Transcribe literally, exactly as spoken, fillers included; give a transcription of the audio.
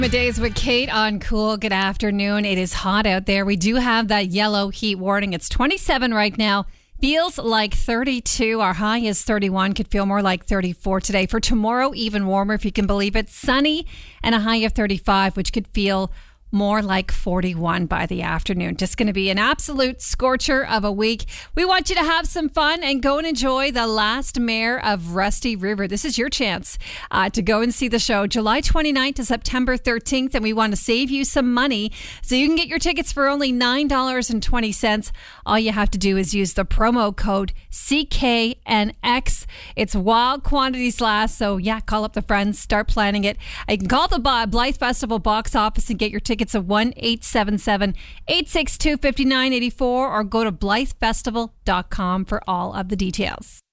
Days with Kate on Cool. Good afternoon. It is hot out there. We do have that yellow heat warning. It's twenty-seven right now. Feels like thirty-two. Our high is thirty-one. Could feel more like thirty-four today. For tomorrow, even warmer, if you can believe it. Sunny and a high of thirty-five, which could feel more like forty-one by the afternoon. Just going to be an absolute scorcher of a week. We want you to have some fun and go and enjoy The Last Mayor of Rusty River. This is your chance uh, to go and see the show July twenty-ninth to September thirteenth, and we want to save you some money so you can get your tickets for only nine dollars and twenty cents. All you have to do is use the promo code C K N X. It's while quantities last, so yeah, call up the friends, start planning it. You can call the Blythe Festival box office and get your tickets at one eight seven seven, eight six two, five nine eight four or go to blythe festival dot com for all of the details.